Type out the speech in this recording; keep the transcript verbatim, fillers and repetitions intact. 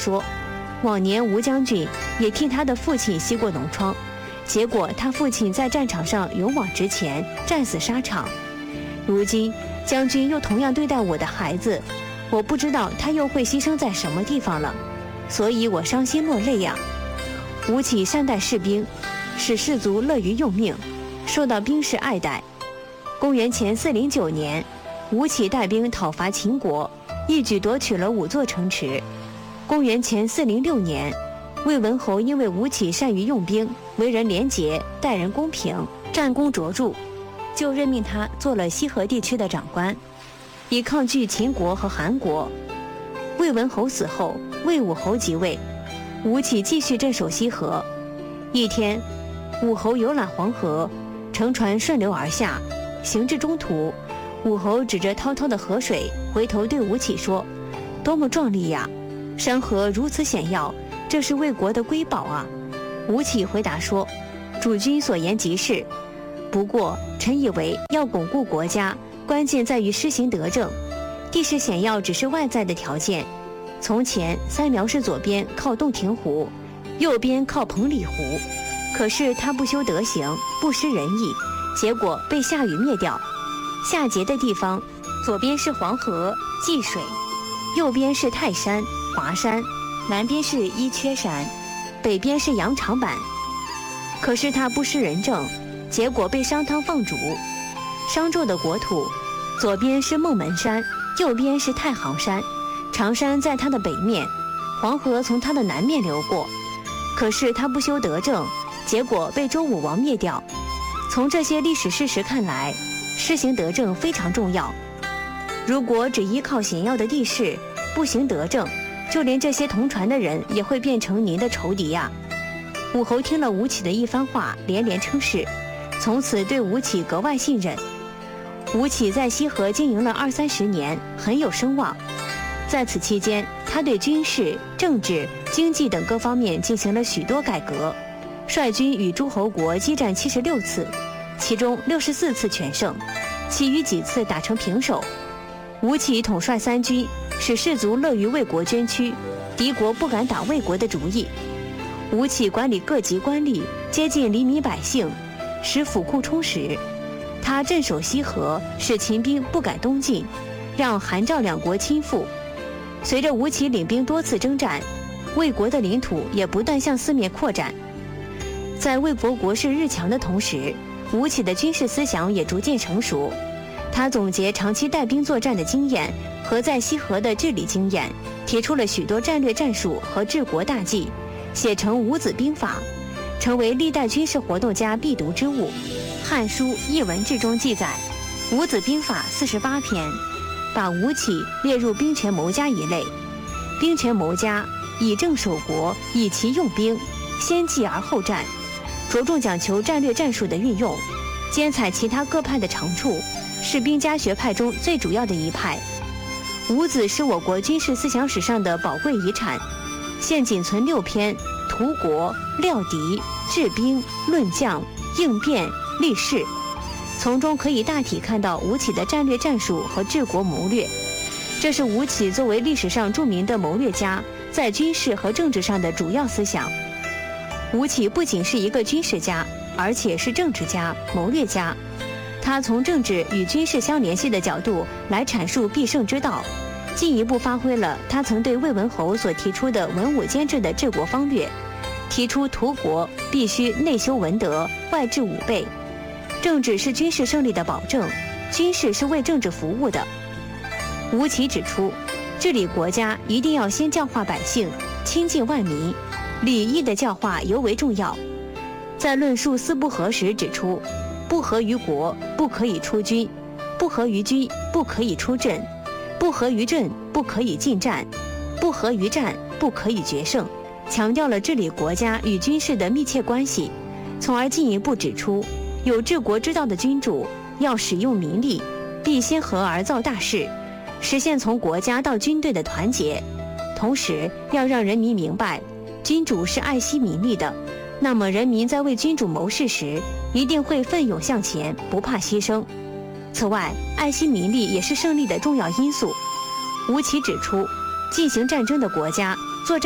说，往年吴将军也替他的父亲息过脓疮，结果他父亲在战场上勇往直前，战死沙场。如今将军又同样对待我的孩子，我不知道他又会牺牲在什么地方了，所以我伤心落泪呀。吴起善待士兵，使士卒乐于用命，受到兵士爱戴。公元前四零九年，吴起带兵讨伐秦国，一举夺取了五座城池。公元前四零六年，魏文侯因为吴起善于用兵，为人廉洁，待人公平，战功卓著，就任命他做了西河地区的长官，以抗拒秦国和韩国。魏文侯死后，魏武侯即位，吴起继续镇守西河。一天，武侯游览黄河，乘船顺流而下，行至中途，武侯指着滔滔的河水，回头对吴起说：“多么壮丽呀！山河如此险要，这是魏国的瑰宝啊！”吴起回答说：“主君所言极是，不过臣以为要巩固国家，关键在于施行德政，地势险要只是外在的条件。从前三苗氏左边靠洞庭湖，右边靠彭蠡湖，可是他不修德行，不施仁义，结果被夏禹灭掉。夏桀的地方，左边是黄河、济水，右边是泰山、华山，南边是伊阙山，北边是羊肠坂。可是他不施仁政，结果被商汤放逐。商纣的国土，左边是孟门山，右边是太行山，长山在他的北面，黄河从他的南面流过。可是他不修德政，结果被周武王灭掉。从这些历史事实看来，施行德政非常重要。如果只依靠险要的地势，不行德政，就连这些同船的人也会变成您的仇敌呀。武侯听了吴起的一番话，连连称是，从此对吴起格外信任。吴起在西河经营了二三十年，很有声望。在此期间，他对军事、政治、经济等各方面进行了许多改革，率军与诸侯国激战七十六次，其中六十四次全胜，其余几次打成平手。吴起统帅三军，使士卒乐于为国捐躯，敌国不敢打魏国的主意。吴起管理各级官吏，接近黎民百姓，使府库充实。他镇守西河，使秦兵不敢东进，让韩赵两国亲附。随着吴起领兵多次征战，魏国的领土也不断向四面扩展。在魏国国势日强的同时，吴起的军事思想也逐渐成熟。他总结长期带兵作战的经验和在西河的治理经验，提出了许多战略战术和治国大计，写成《五子兵法》，成为历代军事活动家必读之物。《汉书·艺文志》中记载，《五子兵法》四十八篇，把吴起列入兵权谋家一类。兵权谋家以政守国，以其用兵，先计而后战，着重讲求战略战术的运用，兼采其他各派的长处，是兵家学派中最主要的一派。五子是我国军事思想史上的宝贵遗产，现仅存六篇：图国、料敌、治兵、论将、应变、立事。从中可以大体看到吴起的战略战术和治国谋略。这是吴起作为历史上著名的谋略家，在军事和政治上的主要思想。吴起不仅是一个军事家，而且是政治家、谋略家。他从政治与军事相联系的角度来阐述必胜之道，进一步发挥了他曾对魏文侯所提出的文武兼治的治国方略，提出图国必须内修文德，外治武备。政治是军事胜利的保证，军事是为政治服务的。吴起指出，治理国家一定要先教化百姓，亲近万民，礼义的教化尤为重要。在论述四不合时指出，不合于国不可以出军，不合于军不可以出阵，不合于阵不可以进战，不合于战不可以决胜，强调了治理国家与军事的密切关系，从而进一步指出，有治国之道的君主要使用民力，必先和而造大事，实现从国家到军队的团结。同时要让人民明白，君主是爱惜民力的，那么人民在为君主谋事时，一定会奋勇向前，不怕牺牲。此外，爱惜民力也是胜利的重要因素。吴起指出，进行战争的国家